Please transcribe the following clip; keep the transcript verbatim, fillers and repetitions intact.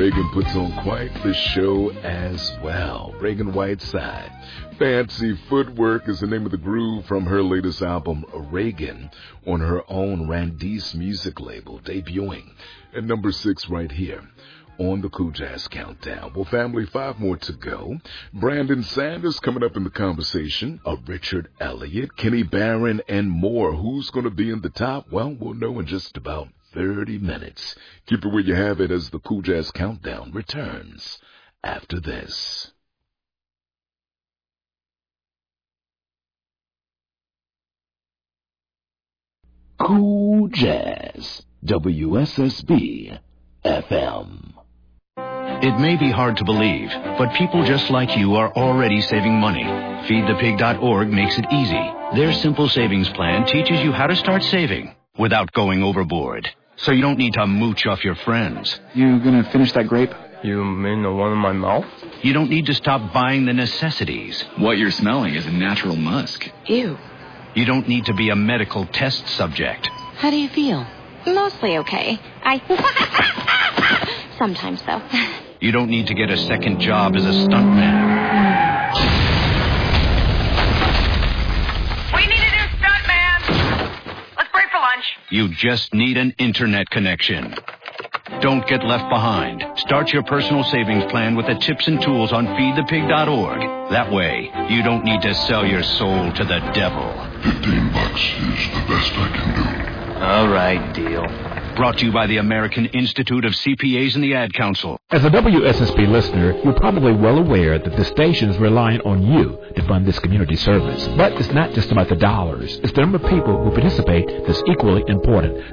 Reagan puts on quite the show as well. Reagan Whiteside. Fancy Footwork is the name of the groove from her latest album, Reagan, on her own Randice music label, debuting at number six right here on the Cool Jazz Countdown. Well, family, five more to go. Brandon Sanders coming up in the conversation. A Richard Elliott, Kenny Barron, and more. Who's going to be in the top? Well, we'll know in just about thirty minutes. Keep it where you have it as the Cool Jazz Countdown returns after this. Cool Jazz, W S S B F M. It may be hard to believe, but people just like you are already saving money. feed the pig dot org makes it easy. Their simple savings plan teaches you how to start saving without going overboard. So you don't need to mooch off your friends. You gonna finish that grape? You mean the one in my mouth? You don't need to stop buying the necessities. What you're smelling is a natural musk. Ew. You don't need to be a medical test subject. How do you feel? Mostly okay. I... Sometimes, though. You don't need to get a second job as a stuntman. We need a new stuntman. Let's break for lunch. You just need an internet connection. Don't get left behind. Start your personal savings plan with the tips and tools on feed the pig dot org. That way, you don't need to sell your soul to the devil. Fifteen bucks is the best I can do. All right, deal. Brought to you by the American Institute of C P As and the Ad Council. As a W S S B listener, you're probably well aware that the station is relying on you to fund this community service. But it's not just about the dollars. It's the number of people who participate that's equally important.